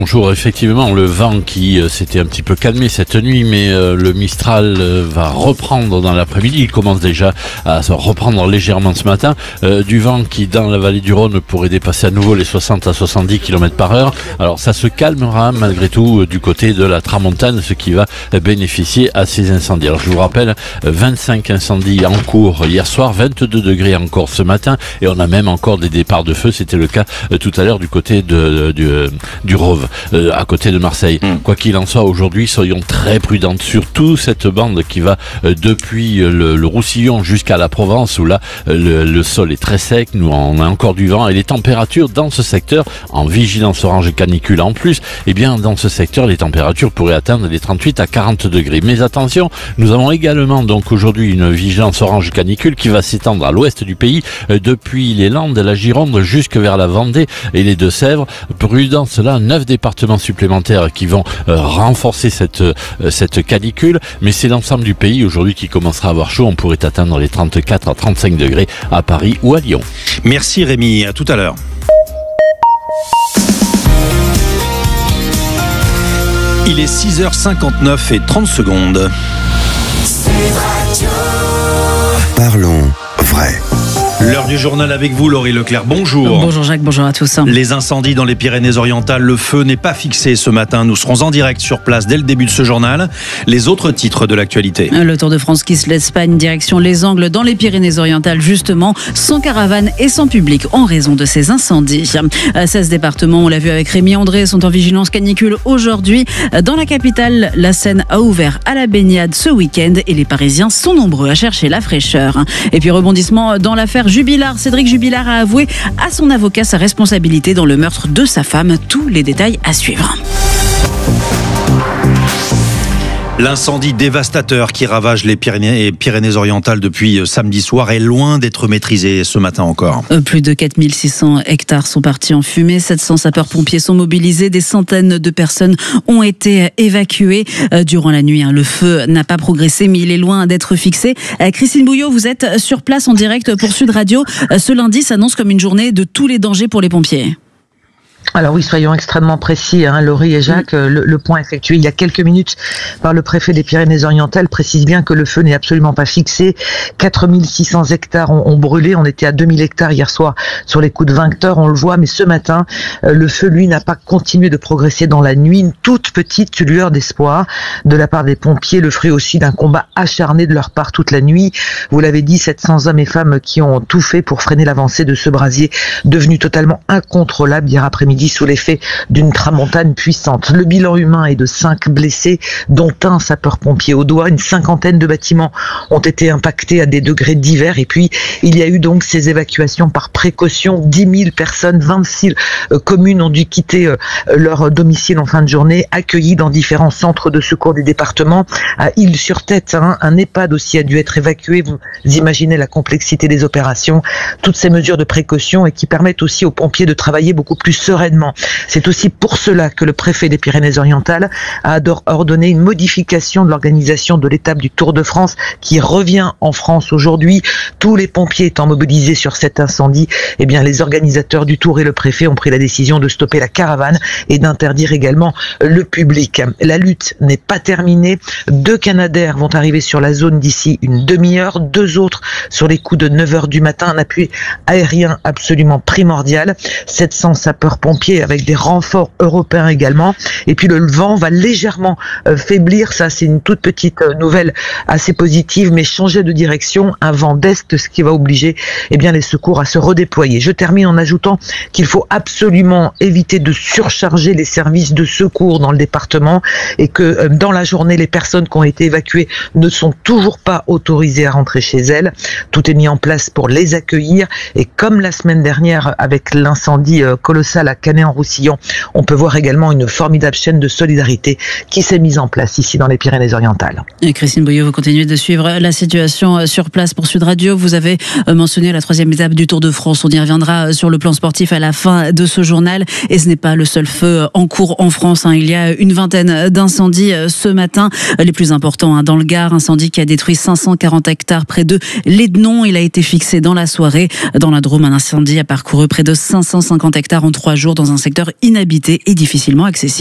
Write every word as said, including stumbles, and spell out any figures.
Bonjour, effectivement, le vent qui euh, s'était un petit peu calmé cette nuit, mais euh, le Mistral euh, va reprendre dans l'après-midi. Il commence déjà à se reprendre légèrement ce matin. Euh, du vent qui, dans la vallée du Rhône, pourrait dépasser à nouveau les soixante à soixante-dix kilomètres par heure. Alors ça se calmera malgré tout euh, du côté de la Tramontane, ce qui va euh, bénéficier à ces incendies. Alors je vous rappelle, euh, vingt-cinq incendies en cours hier soir, vingt-deux degrés encore ce matin, et on a même encore des départs de feu. C'était le cas euh, tout à l'heure du côté de, de, du, euh, du Rove. Euh, à côté de Marseille. Mmh. Quoi qu'il en soit, aujourd'hui, soyons très prudents. Surtout cette bande qui va euh, depuis euh, le, le Roussillon jusqu'à la Provence, où là, euh, le, le sol est très sec. Nous, on a encore du vent. Et les températures dans ce secteur, en vigilance orange canicule en plus, eh bien, dans ce secteur, les températures pourraient atteindre les trente-huit à quarante degrés. Mais attention, nous avons également donc aujourd'hui une vigilance orange canicule qui va s'étendre à l'ouest du pays, euh, depuis les Landes, la Gironde, jusque vers la Vendée et les Deux-Sèvres. Prudence là, neuf départements supplémentaires qui vont euh, renforcer cette euh, cette canicule, mais c'est l'ensemble du pays aujourd'hui qui commencera à avoir chaud. On pourrait atteindre les trente-quatre à trente-cinq degrés à Paris ou à Lyon. Merci Rémi, à tout à l'heure. Il est six heures cinquante-neuf et trente secondes. Parlons vrai. L'heure du journal avec vous, Laurie Leclerc. Bonjour. Bonjour Jacques, bonjour à tous. Les incendies dans les Pyrénées-Orientales, le feu n'est pas fixé ce matin. Nous serons en direct sur place dès le début de ce journal. Les autres titres de l'actualité. Le Tour de France quitte l'Espagne, direction Les Angles dans les Pyrénées-Orientales, justement, sans caravane et sans public en raison de ces incendies. seize départements, on l'a vu avec Rémi André, sont en vigilance canicule aujourd'hui. Dans la capitale, la Seine a ouvert à la baignade ce week-end et les Parisiens sont nombreux à chercher la fraîcheur. Et puis rebondissement dans l'affaire Jubilard. Cédric Jubilard a avoué à son avocat sa responsabilité dans le meurtre de sa femme. Tous les détails à suivre. L'incendie dévastateur qui ravage les Pyrénées et Pyrénées-Orientales depuis samedi soir est loin d'être maîtrisé ce matin encore. Plus de quatre mille six cents hectares sont partis en fumée, sept cents sapeurs-pompiers sont mobilisés, des centaines de personnes ont été évacuées durant la nuit. Le feu n'a pas progressé, mais il est loin d'être fixé. Christine Bouillot, vous êtes sur place en direct pour Sud Radio. Ce lundi s'annonce comme une journée de tous les dangers pour les pompiers. Alors oui, soyons extrêmement précis, hein, Laurie et Jacques. Mmh. Le, le point effectué il y a quelques minutes par le préfet des Pyrénées-Orientales précise bien que le feu n'est absolument pas fixé. quatre mille six cents hectares ont, ont brûlé. On était à deux mille hectares hier soir sur les coups de vingt heures, on le voit. Mais ce matin, euh, le feu, lui, n'a pas continué de progresser dans la nuit. Une toute petite lueur d'espoir de la part des pompiers, le fruit aussi d'un combat acharné de leur part toute la nuit. Vous l'avez dit, sept cents hommes et femmes qui ont tout fait pour freiner l'avancée de ce brasier devenu totalement incontrôlable hier après-midi sous l'effet d'une tramontane puissante. Le bilan humain est de cinq blessés, dont un sapeur-pompier au doigt. Une cinquantaine de bâtiments ont été impactés à des degrés divers. Et puis, il y a eu donc ces évacuations par précaution. dix mille personnes, vingt-six euh, communes ont dû quitter euh, leur domicile en fin de journée, accueillies dans différents centres de secours des départements. À Île-sur-Tête, hein, un EHPAD aussi a dû être évacué. Vous imaginez la complexité des opérations. Toutes ces mesures de précaution et qui permettent aussi aux pompiers de travailler beaucoup plus sereinement. C'est aussi pour cela que le préfet des Pyrénées-Orientales a ordonné une modification de l'organisation de l'étape du Tour de France qui revient en France aujourd'hui. Tous les pompiers étant mobilisés sur cet incendie, eh bien les organisateurs du Tour et le préfet ont pris la décision de stopper la caravane et d'interdire également le public. La lutte n'est pas terminée. Deux Canadair vont arriver sur la zone d'ici une demi-heure, deux autres sur les coups de neuf heures du matin. Un appui aérien absolument primordial. sept cents sapeurs-pompiers avec des renforts européens également. Et puis le vent va légèrement euh, faiblir. Ça, c'est une toute petite euh, nouvelle assez positive, mais changer de direction, un vent d'est, ce qui va obliger eh bien, les secours à se redéployer. Je termine en ajoutant qu'il faut absolument éviter de surcharger les services de secours dans le département et que euh, dans la journée, les personnes qui ont été évacuées ne sont toujours pas autorisées à rentrer chez elles. Tout est mis en place pour les accueillir et comme la semaine dernière avec l'incendie euh, colossal à Canet-en-Roussillon, on peut voir également une formidable chaîne de solidarité qui s'est mise en place ici dans les Pyrénées-Orientales. Et Christine Bouillot, vous continuez de suivre la situation sur place pour Sud Radio. Vous avez mentionné la troisième étape du Tour de France. On y reviendra sur le plan sportif à la fin de ce journal. Et ce n'est pas le seul feu en cours en France. Il y a une vingtaine d'incendies ce matin. Les plus importants dans le Gard, incendie qui a détruit cinq cent quarante hectares près de Lédenon. Il a été fixé dans la soirée. Dans la Drôme, un incendie a parcouru près de cinq cent cinquante hectares en trois jours. toujours dans un secteur inhabité et difficilement accessible.